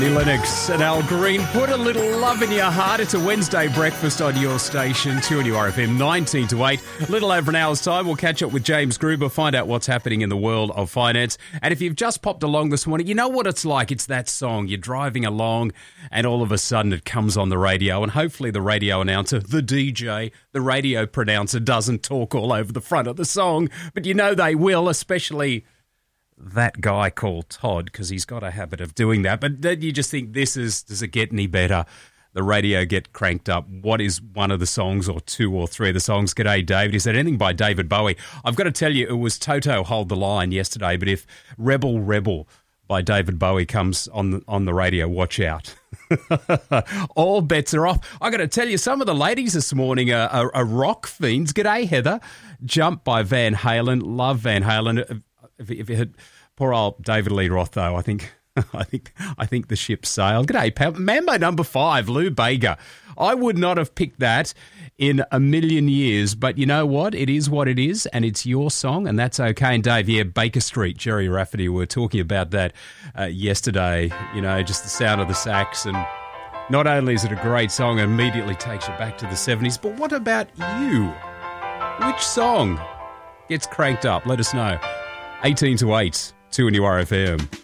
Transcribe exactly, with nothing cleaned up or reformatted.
Lennox and Al Green, put a little love in your heart. It's a Wednesday breakfast on your station, two N U R F M, nineteen to eight. A little over an hour's time, we'll catch up with James Gruber, find out what's happening in the world of finance. And if you've just popped along this morning, you know what it's like. It's that song. You're driving along and all of a sudden it comes on the radio, and hopefully the radio announcer, the D J, the radio pronouncer doesn't talk all over the front of the song. But you know they will, especially that guy called Todd, because he's got a habit of doing that. But then you just think, this is, does it get any better? The radio get cranked up. What is one of the songs or two or three of the songs? G'day, David. He said anything by David Bowie. I've got to tell you, it was Toto Hold the Line yesterday, but if Rebel Rebel by David Bowie comes on the, on the radio, watch out. All bets are off. I got to tell you, some of the ladies this morning are, are, are rock fiends. G'day, Heather. Jump by Van Halen. Love Van Halen. If, if you had poor old David Lee Roth, though, I think, I think, I think the ship sailed. G'day, pal. Mambo number five, Lou Bega. I would not have picked that in a million years, but you know what? It is what it is, and it's your song, and that's okay. And Dave, yeah, Baker Street, Jerry Rafferty, we were talking about that uh, yesterday. You know, just the sound of the sax, and not only is it a great song, it immediately takes you back to the seventies. But what about you? Which song gets cranked up? Let us know. eighteen to eight, two N U R F M.